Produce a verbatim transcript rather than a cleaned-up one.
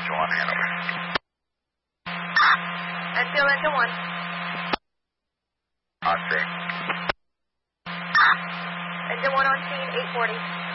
Engine one, Hanover. Enfield, engine one. On scene. Engine one on scene, eight forty.